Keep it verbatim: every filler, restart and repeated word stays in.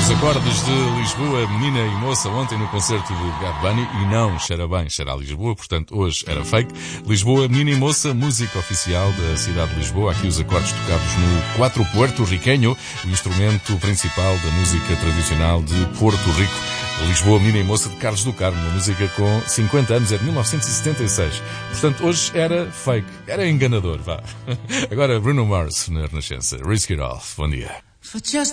Os acordes de Lisboa, menina e moça, ontem no concerto de Bad Bunny, e não cheira bem, cheira a Lisboa, portanto hoje era fake. Lisboa, menina e moça, música oficial da cidade de Lisboa. Aqui os acordes tocados no quatro puerto riquenho, o instrumento principal da música tradicional de Porto Rico. Lisboa, menina e moça de Carlos do Carmo, uma música com cinquenta anos, é de mil novecentos e setenta e seis. Portanto hoje era fake, era enganador, vá. Agora Bruno Mars na Renascença. Risk It All. Bom dia.